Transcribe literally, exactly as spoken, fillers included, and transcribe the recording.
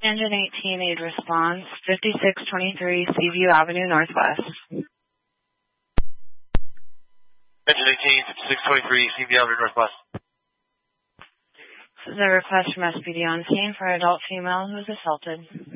Engine eighteen, aid response, fifty-six twenty-three Seaview Avenue Northwest. Engine eighteen, fifty-six twenty-three Seaview Avenue Northwest. This is a request from S P D on scene for an adult female who was assaulted.